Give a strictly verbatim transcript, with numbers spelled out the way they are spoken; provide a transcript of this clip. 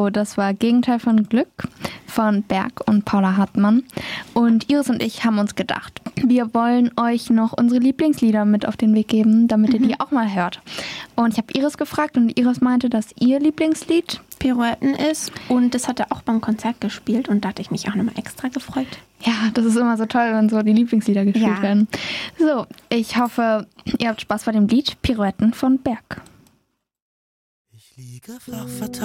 So, das war Gegenteil von Glück von Berg und Paula Hartmann. Und Iris und ich haben uns gedacht, wir wollen euch noch unsere Lieblingslieder mit auf den Weg geben, damit ihr Mhm. die auch mal hört. Und ich habe Iris gefragt und Iris meinte, dass ihr Lieblingslied Pirouetten ist. Und das hat er auch beim Konzert gespielt und da hatte ich mich auch nochmal extra gefreut. Ja, das ist immer so toll, wenn so die Lieblingslieder gespielt Ja. werden. So, ich hoffe, ihr habt Spaß bei dem Lied Pirouetten von Berg. Ich liege flach verteilt